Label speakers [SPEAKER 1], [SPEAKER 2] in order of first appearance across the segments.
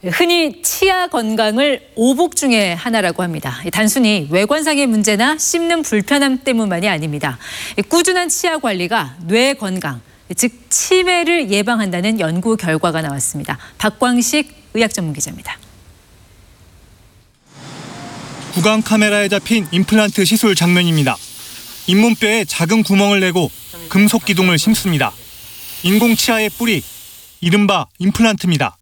[SPEAKER 1] 흔히 치아 건강을 오복 중에 하나라고 합니다. 단순히 외관상의 문제나 씹는 불편함 때문만이 아닙니다. 꾸준한 치아 관리가 뇌 건강, 즉 치매를 예방한다는 연구 결과가 나왔습니다. 박광식 의학전문기자입니다.
[SPEAKER 2] 구강 카메라에 잡힌 임플란트 시술 장면입니다. 잇몸뼈에 작은 구멍을 내고 금속 기둥을 심습니다. 인공 치아의 뿌리, 이른바 임플란트입니다.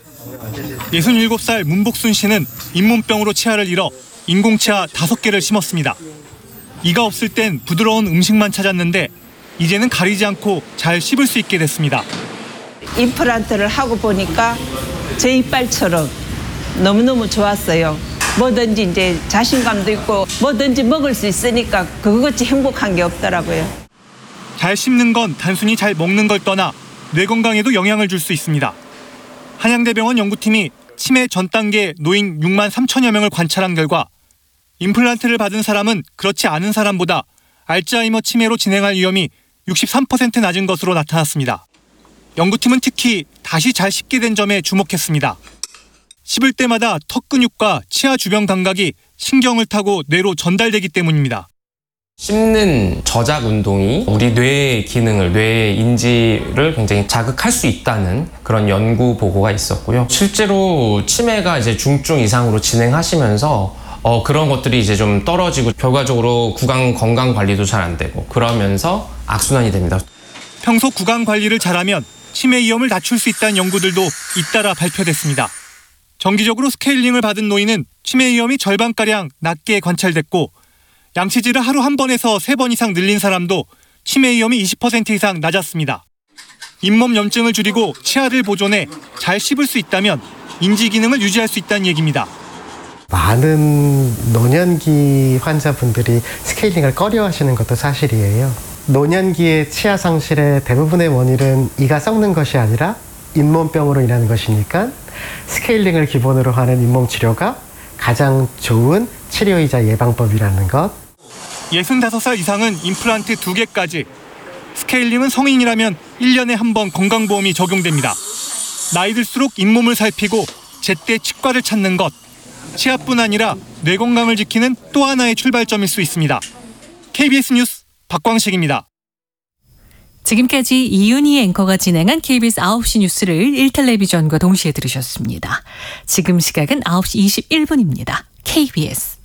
[SPEAKER 2] 67살 문복순 씨는 잇몸병으로 치아를 잃어 인공치아 5개를 심었습니다. 이가 없을 땐 부드러운 음식만 찾았는데 이제는 가리지 않고 잘 씹을 수 있게 됐습니다.
[SPEAKER 3] 임플란트를 하고 보니까 제 이빨처럼 너무너무 좋았어요. 뭐든지 이제 자신감도 있고 뭐든지 먹을 수 있으니까 그것이 행복한 게 없더라고요.
[SPEAKER 2] 잘 씹는 건 단순히 잘 먹는 걸 떠나 뇌 건강에도 영향을 줄 수 있습니다. 한양대병원 연구팀이 치매 전 단계 노인 6만 3천여 명을 관찰한 결과 임플란트를 받은 사람은 그렇지 않은 사람보다 알츠하이머 치매로 진행할 위험이 63% 낮은 것으로 나타났습니다. 연구팀은 특히 다시 잘 씹게 된 점에 주목했습니다. 씹을 때마다 턱 근육과 치아 주변 감각이 신경을 타고 뇌로 전달되기 때문입니다.
[SPEAKER 4] 씹는 저작 운동이 우리 뇌의 기능을, 뇌의 인지를 굉장히 자극할 수 있다는 그런 연구 보고가 있었고요. 실제로 치매가 이제 중증 이상으로 진행하시면서 그런 것들이 이제 좀 떨어지고 결과적으로 구강 건강 관리도 잘 안 되고 그러면서 악순환이 됩니다.
[SPEAKER 2] 평소 구강 관리를 잘하면 치매 위험을 낮출 수 있다는 연구들도 잇따라 발표됐습니다. 정기적으로 스케일링을 받은 노인은 치매 위험이 절반가량 낮게 관찰됐고 양치질을 하루 1번에서 3번 이상 늘린 사람도 치매 위험이 20% 이상 낮았습니다. 잇몸 염증을 줄이고 치아를 보존해 잘 씹을 수 있다면 인지 기능을 유지할 수 있다는 얘기입니다.
[SPEAKER 5] 많은 노년기 환자분들이 스케일링을 꺼려하시는 것도 사실이에요. 노년기의 치아 상실의 대부분의 원인은 이가 썩는 것이 아니라 잇몸병으로 인하는 것이니까 스케일링을 기본으로 하는 잇몸 치료가 가장 좋은 치료이자 예방법이라는 것.
[SPEAKER 2] 65살 이상은 임플란트 2개까지, 스케일링은 성인이라면 1년에 한 번 건강보험이 적용됩니다. 나이 들수록 잇몸을 살피고 제때 치과를 찾는 것, 치아뿐 아니라 뇌 건강을 지키는 또 하나의 출발점일 수 있습니다. KBS 뉴스 박광식입니다.
[SPEAKER 1] 지금까지 이윤희 앵커가 진행한 KBS 9시 뉴스를 1텔레비전과 동시에 들으셨습니다. 지금 시각은 9시 21분입니다. KBS